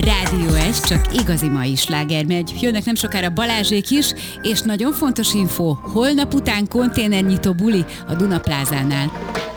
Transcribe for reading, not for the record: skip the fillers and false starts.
Rádió Ez, csak igazi mai sláger megy. Jönnek nem sokára Balázsék is, és nagyon fontos info, holnap után konténernyitó buli a Duna Plázánál.